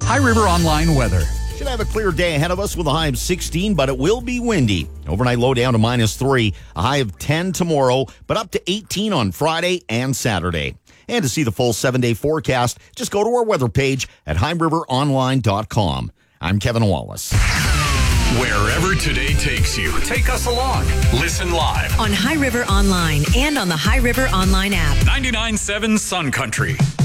High River Online weather. Should have a clear day ahead of us with a high of 16, but it will be windy. Overnight low down to -3, a high of 10 tomorrow, but up to 18 on Friday and Saturday. And to see the full 7-day forecast, just go to our weather page at highriveronline.com. I'm Kevin Wallace. Wherever today takes you, take us along. Listen live on High River Online and on the High River Online app. 99.7 Sun Country.